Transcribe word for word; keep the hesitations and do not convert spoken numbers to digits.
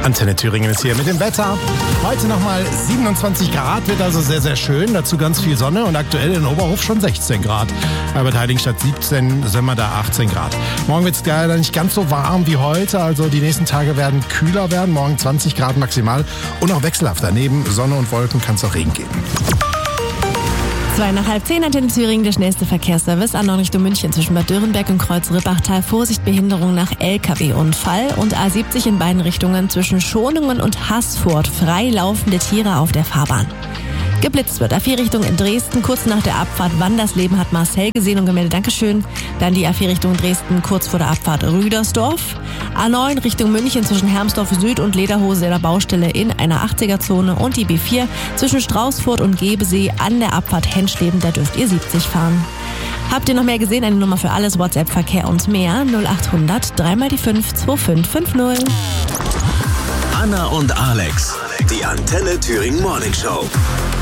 Antenne Thüringen ist hier mit dem Wetter. Heute nochmal siebenundzwanzig Grad, wird also sehr, sehr schön. Dazu ganz viel Sonne und aktuell in Oberhof schon sechzehn Grad. Albert Heiligenstadt siebzehn, Sömmer da achtzehn Grad. Morgen wird es leider nicht ganz so warm wie heute, also die nächsten Tage werden kühler werden. Morgen zwanzig Grad maximal und auch wechselhafter. Neben Sonne und Wolken kann es auch Regen geben. Zwei nach halb zehn, Antenne Thüringen, der schnellste Verkehrsservice. A neun Richtung München zwischen Bad Dürrenberg und Kreuz-Rippachtal. Vorsicht, Behinderung nach L K W-Unfall. Und A siebzig in beiden Richtungen zwischen Schonungen und Haßfurt. Freilaufende Tiere auf der Fahrbahn. Geblitzt wird A vier Richtung in Dresden, kurz nach der Abfahrt Wandersleben hat Marcel gesehen und gemeldet, Dankeschön. Dann die A vier Richtung Dresden, kurz vor der Abfahrt Rüdersdorf. A neun Richtung München zwischen Hermsdorf Süd und Lederhose in der Baustelle in einer achtziger-Zone. Und die B vier zwischen Straußfurt und Gebesee an der Abfahrt Henschleben, da dürft ihr siebzig fahren. Habt ihr noch mehr gesehen? Eine Nummer für alles, WhatsApp, Verkehr und mehr. null acht hundert, drei mal die fünf, zwei fünf fünf null. Anna und Alex, die Antenne Thüringen Morning Show.